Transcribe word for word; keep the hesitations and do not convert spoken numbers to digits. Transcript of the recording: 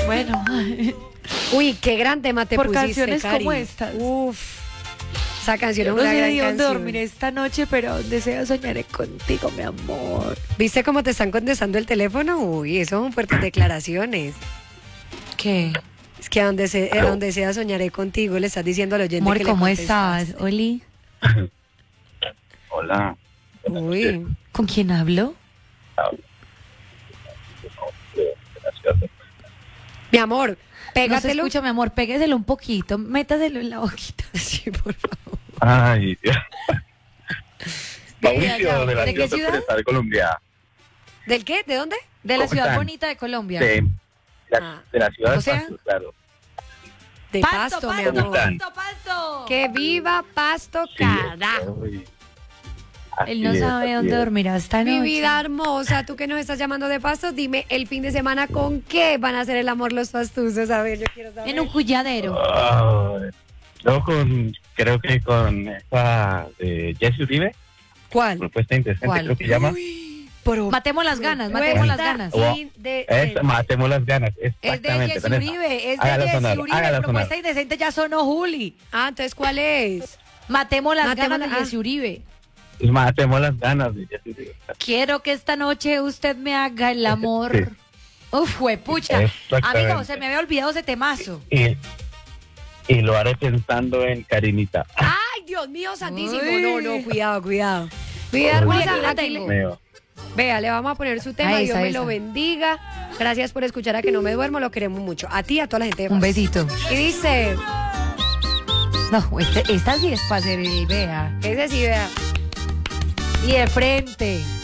Bueno. Uy, qué gran tema te Por pusiste, canciones Cari. como estas. Uf. Esa canción Yo es no una sé gran de dónde canción. dormiré esta noche, pero donde sea soñaré contigo, mi amor. ¿Viste cómo te están contestando el teléfono? Uy, eso son fuertes declaraciones. ¿Qué? Es que a donde, se, a donde sea soñaré contigo, le estás diciendo al oyente Amor, que le ¿cómo contestaste. estás, Oli? Hola. Uy, ¿Con quién hablo? mi amor, No se pégatelo. escucha, mi amor, pégueselo un poquito, métaselo en la boquita. Sí, por favor. Ay, Dios. De Mauricio, allá, de la ¿de qué ciudad ciudad? de de Colombia. ¿Del qué? ¿De dónde? De la ¿Cómo ciudad están? bonita de Colombia. De, la, Ah. de la ciudad O de sea, Pasto, claro. De Pasto, mi pasto, amor. pasto, pasto. Que viva Pasto, Sí, carajo. estoy- Él no Así es, sabe así dónde es. dormirá esta Mi noche. vida hermosa, tú que nos estás llamando de Pasto, dime el fin de semana con qué van a hacer el amor los pastusos. A ver, yo quiero saber. En un cuyadero. Ay, no, con, creo que con esa de Jesse Uribe, ¿Cuál? propuesta indecente, ¿Cuál? creo que se llama. Pro- Matemos las ganas, matemos las ganas. Oh, indecente. Es, matemos las ganas, Es de exactamente. Jesse con esa. Uribe, es de Hágala Jesse sonar, Uribe. hágala Propuesta sonar. indecente ya sonó Juli. Ah, entonces, ¿cuál es? Matemos las Matemos ganas de la- Jesse Uribe. Matemos las ganas de Jesse Uribe. Quiero que esta noche usted me haga el amor. Sí. Uf, huepucha. Exactamente. Amigo, se me había olvidado ese temazo. Y, y lo haré pensando en Karinita. Ay, Dios mío, santísimo. Uy. No, no, cuidado, cuidado. Vida Uy, hermosa, aquí la aquí tengo. le- Mío. Vea, le vamos a poner su tema, A Dios esa, me esa. lo bendiga. Gracias por escuchar a Que No Me Duermo, lo queremos mucho. A ti y a toda la gente de Un Pasto. besito. Y dice, No, este- esta sí es para hacer el vea. ese sí, vea. Y de frente.